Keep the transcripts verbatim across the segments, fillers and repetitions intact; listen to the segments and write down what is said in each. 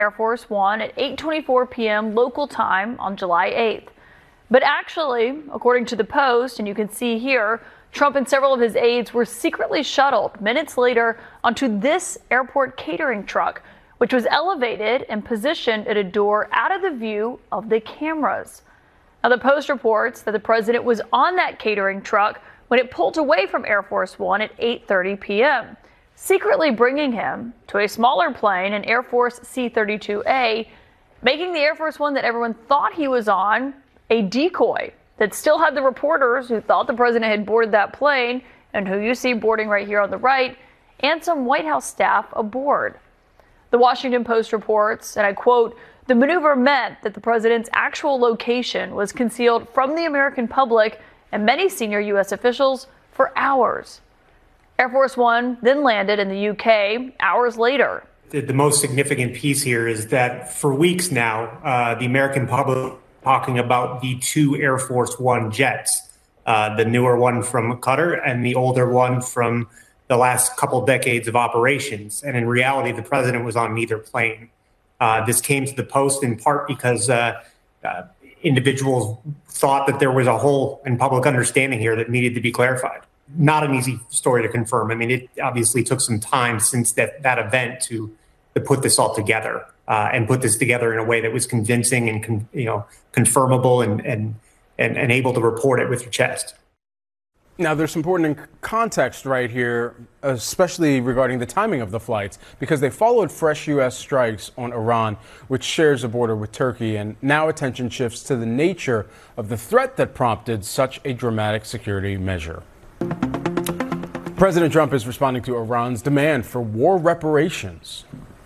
Air Force One at eight twenty-four p m local time on July eighth. But actually, according to the Post, and you can see here, Trump and several of his aides were secretly shuttled minutes later onto this airport catering truck, which was elevated and positioned at a door out of the view of the cameras. Now, the Post reports that the president was on that catering truck when it pulled away from Air Force One at eight thirty p m, secretly bringing him to a smaller plane, an Air Force C thirty-two A, making the Air Force One that everyone thought he was on a decoy that still had the reporters who thought the president had boarded that plane and who you see boarding right here on the right, and some White House staff aboard. The Washington Post reports, and I quote, "The maneuver meant that the president's actual location was concealed from the American public and many senior U S officials for hours." Air Force One then landed in the U K hours later. The, the most significant piece here is that for weeks now, uh, the American public talking about the two Air Force One jets, uh, the newer one from Qatar and the older one from the last couple decades of operations. And in reality, the president was on neither plane. Uh, this came to the Post in part because uh, uh, individuals thought that there was a hole in public understanding here that needed to be clarified. Not an easy story to confirm. I mean, it obviously took some time since that, that event to, to put this all together. Uh, and put this together in a way that was convincing and con, you know confirmable and, and and and able to report it with your chest. Now, there's important context right here, especially regarding the timing of the flights, because they followed fresh U S strikes on Iran, which shares a border with Turkey, and now attention shifts to the nature of the threat that prompted such a dramatic security measure. President Trump is responding to Iran's demand for war reparations.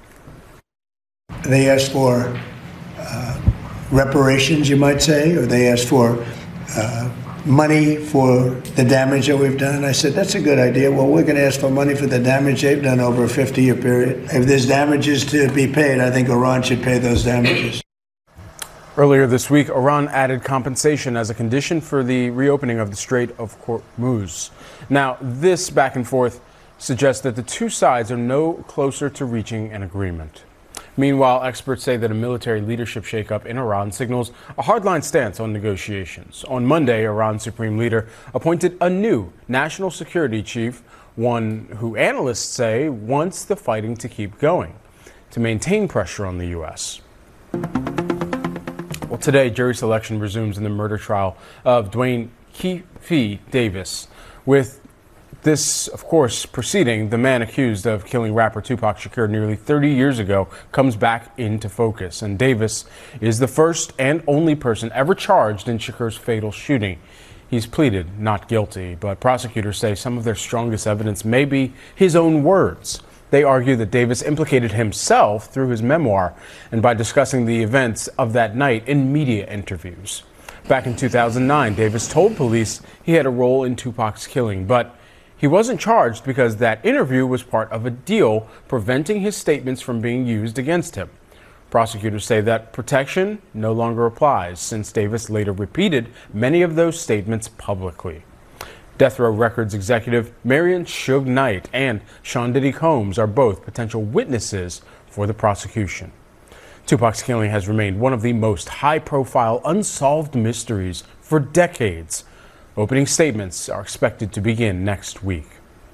They asked for uh, reparations, you might say, or they asked for uh, money for the damage that we've done. I said, that's a good idea. Well, we're going to ask for money for the damage they've done over a fifty-year period. If there's damages to be paid, I think Iran should pay those damages. Earlier this week, Iran added compensation as a condition for the reopening of the Strait of Hormuz. Now, this back and forth suggests that the two sides are no closer to reaching an agreement. Meanwhile, experts say that a military leadership shakeup in Iran signals a hardline stance on negotiations. On Monday, Iran's supreme leader appointed a new national security chief, one who analysts say wants the fighting to keep going, to maintain pressure on the U S. Well, today, jury selection resumes in the murder trial of Duane Keffe Davis, with this, of course, proceeding, the man accused of killing rapper Tupac Shakur nearly thirty years ago comes back into focus. And Davis is the first and only person ever charged in Shakur's fatal shooting. He's pleaded not guilty, but prosecutors say some of their strongest evidence may be his own words. They argue that Davis implicated himself through his memoir and by discussing the events of that night in media interviews. Back in two thousand nine, Davis told police he had a role in Tupac's killing, but he wasn't charged because that interview was part of a deal preventing his statements from being used against him. Prosecutors say that protection no longer applies since Davis later repeated many of those statements publicly. Death Row Records executive Marion Suge Knight and Sean Diddy Combs are both potential witnesses for the prosecution. Tupac's killing has remained one of the most high-profile unsolved mysteries for decades. Opening statements are expected to begin next week.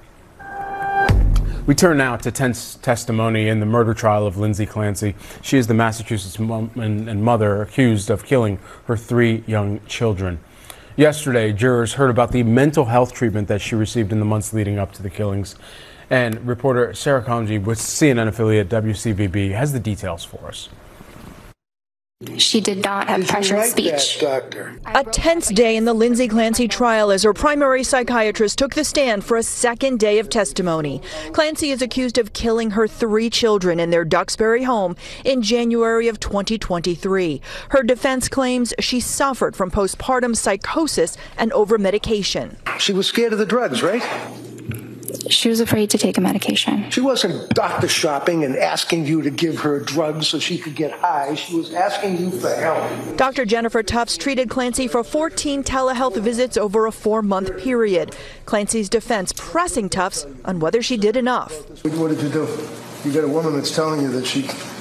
We turn now to tense testimony in the murder trial of Lindsay Clancy. She is the Massachusetts woman and mother accused of killing her three young children. Yesterday, jurors heard about the mental health treatment that she received in the months leading up to the killings. And reporter Sarah Conji with C N N affiliate W C V B has the details for us. She did not have pressured speech. That, a tense day in the Lindsay Clancy trial as her primary psychiatrist took the stand for a second day of testimony. Clancy is accused of killing her three children in their Duxbury home in January of twenty twenty-three. Her defense claims she suffered from postpartum psychosis and over-medication. She was scared of the drugs, right? She was afraid to take a medication. She wasn't doctor shopping and asking you to give her drugs so she could get high. She was asking you for help. Doctor Jennifer Tufts treated Clancy for fourteen telehealth visits over a four-month period. Clancy's defense pressing Tufts on whether she did enough. What did you do? You got a woman that's telling you that she